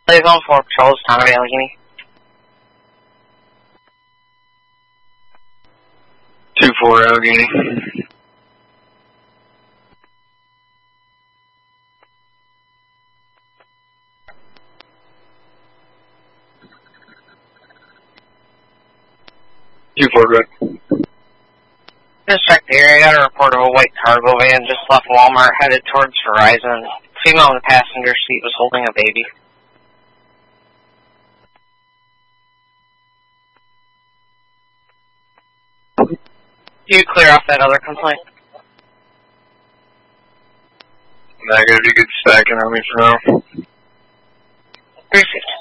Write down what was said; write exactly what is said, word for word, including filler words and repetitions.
Please on four patrols, town of Allegheny. two four Allegheny. two four, good. Just checked the area, got a report of a white cargo van just left Walmart headed towards Verizon. Female in the passenger seat was holding a baby. You clear off that other complaint? Negative, you could stack it on me for now. three fifty.